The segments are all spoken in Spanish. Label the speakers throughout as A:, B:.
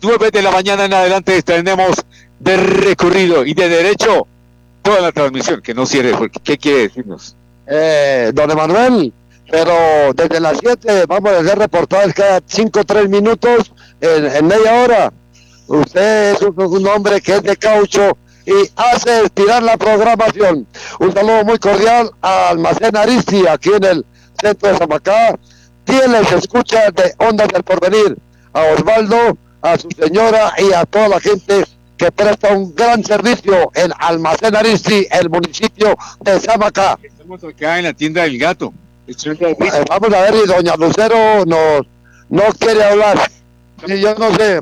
A: 9 de la mañana en adelante tenemos de recorrido y de derecho toda la transmisión, que no cierre, porque ¿qué quiere decirnos?
B: Don Emanuel, pero desde las 7 vamos a hacer reportajes cada 5 o 3 minutos en media hora. Usted es un hombre que es de caucho y hace estirar la programación. Un saludo muy cordial a Almacén Aristi, aquí en el centro de Samacá. ¿Quién les escucha de Ondas del Porvenir? A Osvaldo, a su señora y a toda la gente que presta un gran servicio en Almacén Aristi, el municipio de Samacá.
A: Estamos acá en la tienda del gato.
B: Vamos a ver, y doña Lucero no quiere hablar. Y yo no sé,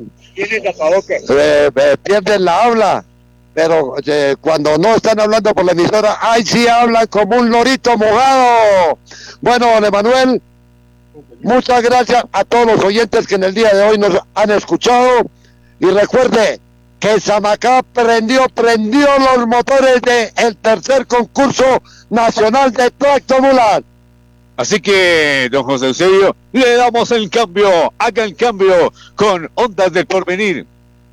B: pierden la habla, pero cuando no están hablando por la emisora, ¡ay, sí hablan como un lorito mojado! Bueno, don Emanuel, muchas gracias a todos los oyentes que en el día de hoy nos han escuchado. Y recuerde que Samacá prendió los motores del tercer concurso nacional de tractomulas.
A: Así que, don José Eusebio, le damos el cambio, haga el cambio con Ondas del Porvenir.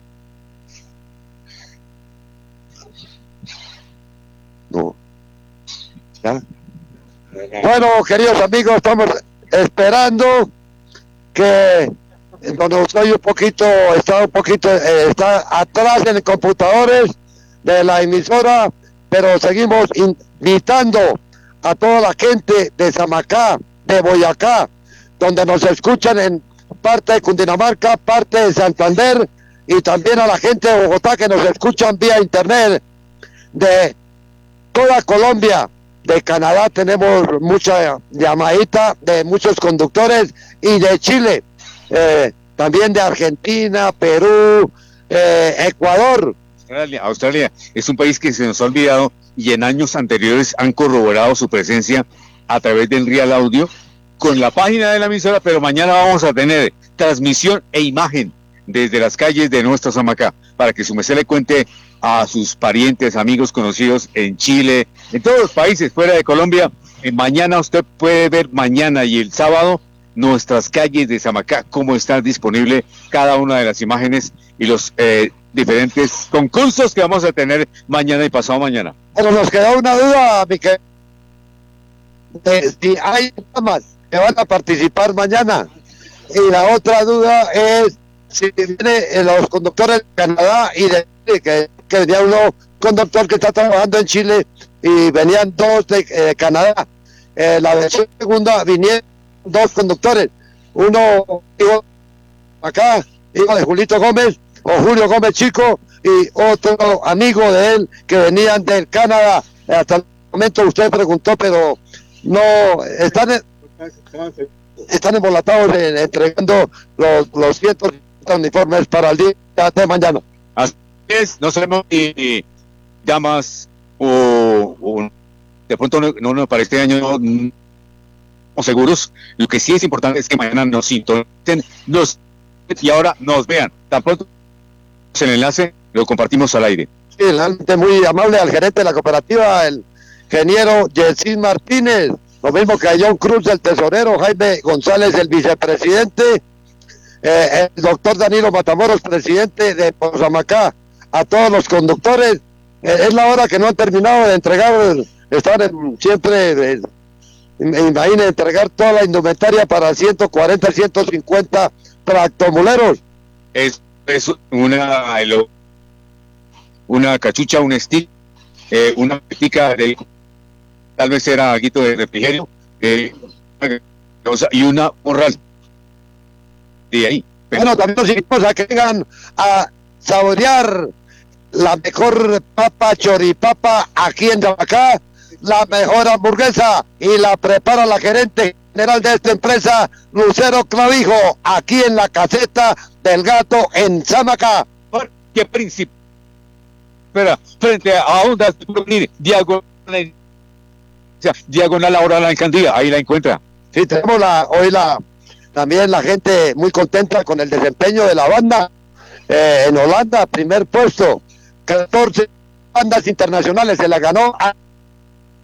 B: No. ¿Ya? Bueno, queridos amigos, estamos esperando que don Eusebio está atrás en computadores de la emisora, pero seguimos invitando a toda la gente de Samacá, de Boyacá, donde nos escuchan en parte de Cundinamarca, parte de Santander, y también a la gente de Bogotá que nos escuchan vía internet, de toda Colombia, de Canadá tenemos mucha llamadita, de muchos conductores, y de Chile, también de Argentina, Perú, Ecuador.
A: Australia es un país que se nos ha olvidado y en años anteriores han corroborado su presencia a través del Real Audio con la página de la emisora, pero mañana vamos a tener transmisión e imagen desde las calles de nuestra Samacá, para que su merced le cuente a sus parientes, amigos, conocidos en Chile, en todos los países fuera de Colombia. Mañana usted puede ver, mañana y el sábado, nuestras calles de Samacá, cómo está disponible cada una de las imágenes y los diferentes concursos que vamos a tener mañana y pasado mañana.
B: Pero nos queda una duda, Miquel. Si hay damas que van a participar mañana. Y la otra duda es si vienen los conductores de Canadá y de que venía uno conductor que está trabajando en Chile y venían dos de Canadá. La versión segunda vinieron dos conductores. Uno hijo acá, hijo de Julito Gómez o Julio Gómez Chico, y otro amigo de él que venían del Canadá. Hasta el momento usted preguntó, pero no están embolatados entregando los 150 uniformes para el día de mañana.
A: Así es, no sabemos si damas o de pronto no nos parece este año no seguros. Lo que sí es importante es que mañana nos sintonicen y ahora nos vean. Tan pronto el enlace lo compartimos al aire.
B: Sí, realmente muy amable al gerente de la cooperativa, el ingeniero Yesid Martínez, lo mismo que a John Cruz, el tesorero, Jaime González, el vicepresidente, el doctor Danilo Matamoros, presidente de Samacá, a todos los conductores. Es la hora que no han terminado de entregar, están siempre, imaginen, entregar toda la indumentaria para 140, 150 tractomuleros.
A: Es una cachucha, un stick, una petica de, tal vez era algo de refrigerio, y una morral. De ahí.
B: Bueno, también los invitamos a que vengan a saborear la mejor papa choripapa aquí en Samacá, la mejor hamburguesa, y la prepara la gerente general de esta empresa, Lucero Clavijo, aquí en la caseta del gato en Samacá.
A: ¿Qué principio? Espera, frente a Ondas del Porvenir, diagonal ahora la alcaldía, ahí la encuentra.
B: Sí, tenemos también la gente muy contenta con el desempeño de la banda en Holanda, primer puesto, 14 bandas internacionales, se la ganó a